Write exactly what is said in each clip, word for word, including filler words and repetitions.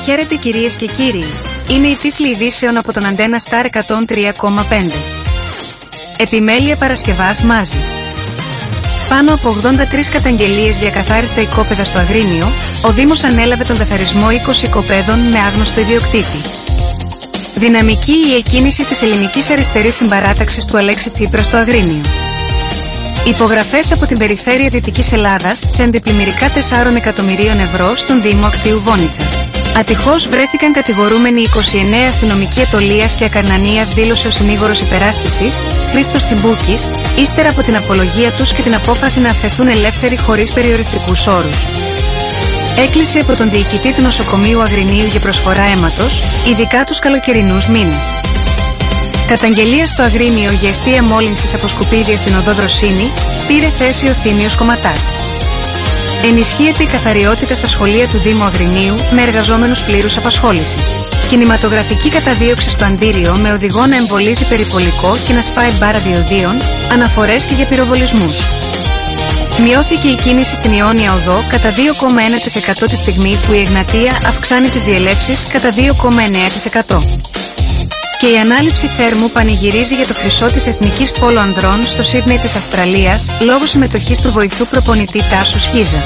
Χαίρετε κυρίες και κύριοι, είναι οι τίτλοι ειδήσεων από τον Αντένα Σταρ εκατόν τρία κόμμα πέντε. Επιμέλεια Παρασκευάς Μάζης. Πάνω από ογδόντα τρεις καταγγελίες για καθάριστα οικόπεδα στο Αγρίνιο, ο Δήμος ανέλαβε τον καθαρισμό είκοσι οικοπαίδων με άγνωστο ιδιοκτήτη. Δυναμική η εκκίνηση της Ελληνικής Αριστερής Συμπαράταξης του Αλέξη Τσίπρα στο Αγρίνιο. Υπογραφές από την περιφέρεια Δυτικής Ελλάδας σε αντιπλημμυρικά τεσσάρων εκατομμυρίων ευρώ στον Δήμο Ακτίου Βόνιτσας. Ατυχώς βρέθηκαν κατηγορούμενοι είκοσι εννέα αστυνομικοί ετωλείας και ακαρνανίας, δήλωσε ο συνήγορος υπεράσπισης, Χρήστος Τσιμπούκης, ύστερα από την απολογία τους και την απόφαση να αφαιθούν ελεύθεροι χωρίς περιοριστικούς όρους. Έκκληση από τον διοικητή του νοσοκομείου Αγρινίου για προσφορά αίματος, ειδικά τους καλοκαιρινούς μήνες. Καταγγελία στο Αγρίνιο για εστία μόλυνσης από σκουπίδια στην οδό Δροσίνη, πήρε θέση ο Θήμιος Κομματάς. Ενισχύεται η καθαριότητα στα σχολεία του Δήμου Αγρινίου με εργαζόμενους πλήρους απασχόλησης. Κινηματογραφική καταδίωξη στο Αντίριο με οδηγό να εμβολίζει περιπολικό και να σπάει μπάρα διοδίων, αναφορές και για πυροβολισμούς. Μειώθηκε η κίνηση στην Ιόνια Οδό κατά δύο κόμμα ένα τοις εκατό τη στιγμή που η Εγνατία αυξάνει τις διελεύσεις κατά δύο κόμμα εννέα τοις εκατό. Και η ανάληψη θέρμου πανηγυρίζει για το χρυσό της Εθνικής Πόλο Ανδρών στο Σίδνεϊ της Αυστραλίας λόγω συμμετοχής του βοηθού προπονητή Τάσου Σχίζα.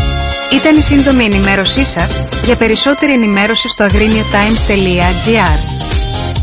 Ήταν η σύντομη ενημέρωσή σας. Για περισσότερη ενημέρωση στο αγρίνιο τάιμς τελεία τζι άρ.